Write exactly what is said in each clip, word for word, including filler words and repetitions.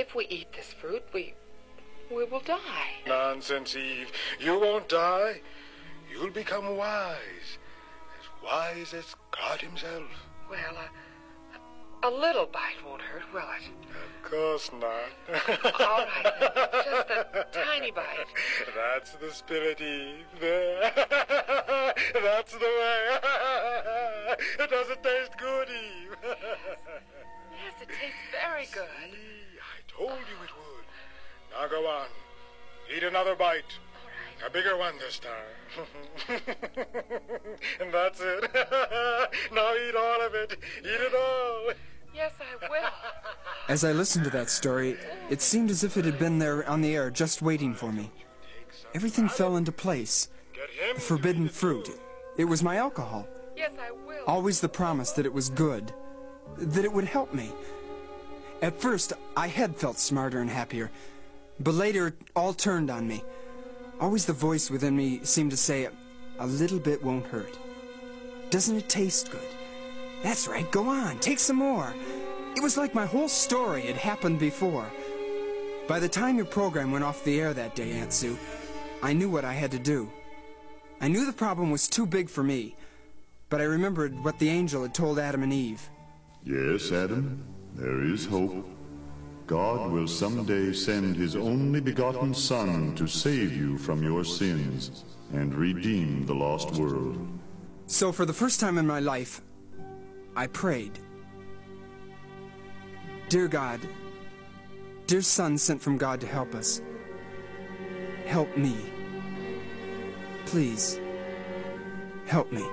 if we eat this fruit, we, we will die. Nonsense, Eve. You won't die. You'll become wise. As wise as God himself. Well, uh, a little bite won't hurt, will it? Of course not. All right, then. Just a tiny bite. That's the spirit, Eve. There. That's the way. It doesn't taste good, Eve. Yes, yes, it tastes very good. See, I told you it would. Now go on. Eat another bite. All right. A bigger one this time. And that's it. Now eat all of it. Eat it all. Yes, I will. As I listened to that story, it seemed as if it had been there on the air just waiting for me. Everything fell into place. The forbidden fruit. It was my alcohol. Yes, I will. Always the promise that it was good, that it would help me. At first, I had felt smarter and happier, but later it all turned on me. Always the voice within me seemed to say, a little bit won't hurt. Doesn't it taste good? That's right, go on, take some more. It was like my whole story had happened before. By the time your program went off the air that day, Aunt Sue, I knew what I had to do. I knew the problem was too big for me, but I remembered what the angel had told Adam and Eve. Yes, Adam, there is hope. God will someday send his only begotten Son to save you from your sins and redeem the lost world. So for the first time in my life, I prayed. Dear God, dear Son sent from God to help us, help me. Please, help me.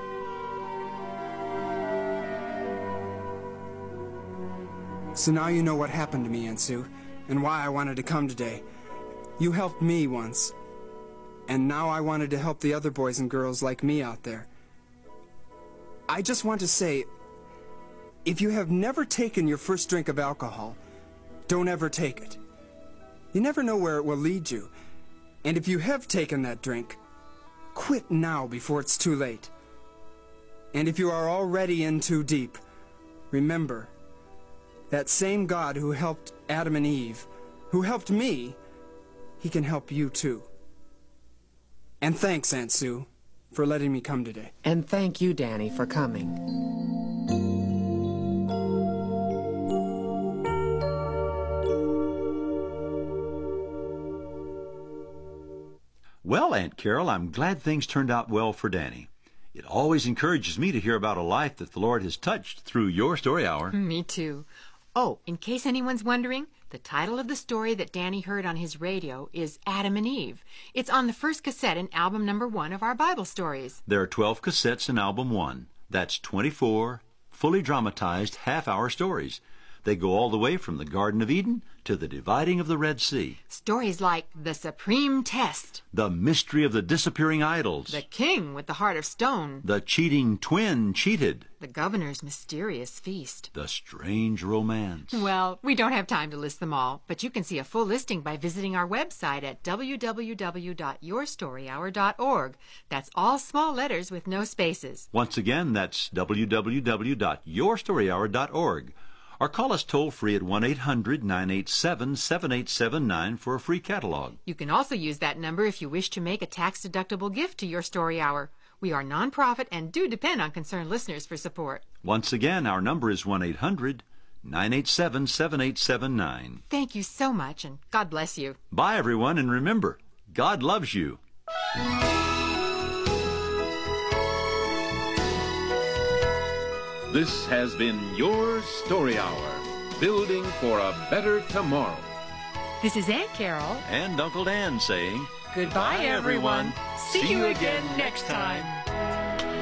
So now you know what happened to me, Aunt Sue, and why I wanted to come today. You helped me once, and now I wanted to help the other boys and girls like me out there. I just want to say, if you have never taken your first drink of alcohol, don't ever take it. You never know where it will lead you. And if you have taken that drink, quit now before it's too late. And if you are already in too deep, remember, that same God who helped Adam and Eve, who helped me, he can help you too. And thanks, Aunt Sue, for letting me come today. And thank you, Danny, for coming. Well, Aunt Carol, I'm glad things turned out well for Danny. It always encourages me to hear about a life that the Lord has touched through your story hour. Me too. Oh, in case anyone's wondering, the title of the story that Danny heard on his radio is Adam and Eve. It's on the first cassette in album number one of our Bible stories. There are twelve cassettes in album one. That's twenty-four fully dramatized half-hour stories. They go all the way from the Garden of Eden to the dividing of the Red Sea. Stories like The Supreme Test, The Mystery of the Disappearing Idols, The King with the Heart of Stone, The Cheating Twin Cheated, The Governor's Mysterious Feast, The Strange Romance. Well, we don't have time to list them all, but you can see a full listing by visiting our website at w w w dot your story hour dot org. That's all small letters with no spaces. Once again, that's w w w dot your story hour dot org. Or call us toll-free at one eight hundred nine eight seven seven eight seven nine for a free catalog. You can also use that number if you wish to make a tax-deductible gift to Your Story Hour. We are nonprofit and do depend on concerned listeners for support. Once again, our number is one eight hundred nine eight seven seven eight seven nine. Thank you so much, and God bless you. Bye, everyone, and remember, God loves you. This has been Your Story Hour, building for a better tomorrow. This is Aunt Carol and Uncle Dan saying, goodbye, everyone. See See you you again again next time.